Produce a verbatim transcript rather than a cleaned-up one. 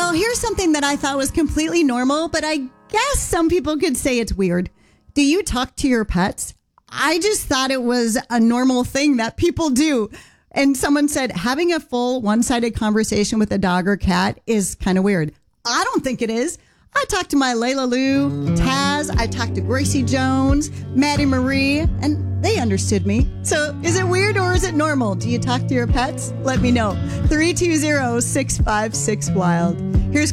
Well, here's something that I thought was completely normal, but I guess some people could say it's weird. Do you talk to your pets? I just thought it was a normal thing that people do. And someone said having a full one-sided conversation with a dog or cat is kind of weird. I don't think it is. I talked to my Layla Lou, Taz, I talked to Gracie Jones, Maddie Marie, and they understood me. So is it weird or is it normal? Do you talk to your pets? Let me know. three two zero, six five six, WILD.